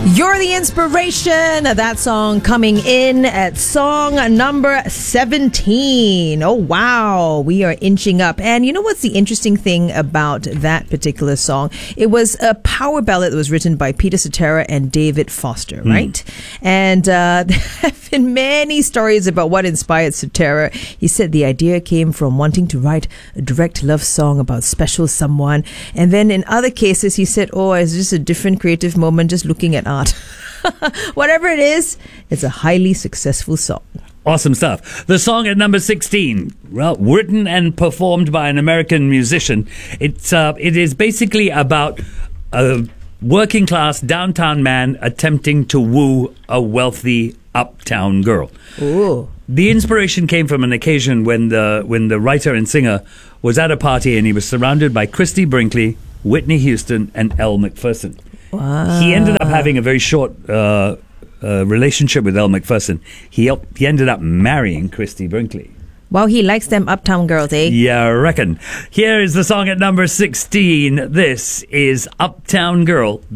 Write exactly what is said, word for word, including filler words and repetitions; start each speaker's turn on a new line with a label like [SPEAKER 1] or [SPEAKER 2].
[SPEAKER 1] You're the inspiration. That song coming in at song number seventeen. Oh, wow. We are inching up. And you know what's the interesting thing about that particular song? It was a power ballad that was written by Peter Cetera and David Foster, mm. right? And uh, there have been many stories about what inspired Cetera. He said the idea came from wanting to write a direct love song about special someone. And then in other cases, he said, oh, it's just a different creative moment, just looking at art. Whatever it is, it's a highly successful song.
[SPEAKER 2] Awesome stuff. The song at number sixteen, well, written and performed by an American musician. It's uh, it is basically about a working class downtown man attempting to woo a wealthy uptown girl.
[SPEAKER 1] Ooh.
[SPEAKER 2] The inspiration came from an occasion when the when the writer and singer was at a party and he was surrounded by Christie Brinkley, Whitney Houston, and Elle Macpherson.
[SPEAKER 1] Wow.
[SPEAKER 2] He ended up having a very short uh, uh, relationship with Elle Macpherson. He he ended up marrying Christie Brinkley.
[SPEAKER 1] Wow, he likes them uptown girls, eh?
[SPEAKER 2] Yeah, I reckon. Here is the song at number sixteen. This is Uptown Girl.